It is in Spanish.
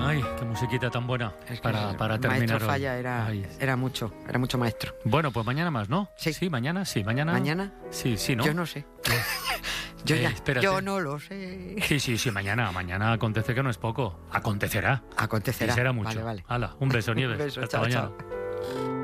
Ay, qué musiquita tan buena Es que para terminar Maestro hoy. Falla era mucho maestro. Bueno, pues mañana más, ¿no? Sí. Mañana. ¿Mañana? Sí, ¿no? Yo no sé. Espérate. Yo no lo sé. Sí, mañana acontece, que no es poco. Acontecerá. Acontecerá. Y será mucho. Vale. Hala, un beso, Nieves. Un beso, Hasta chao, mañana. chao.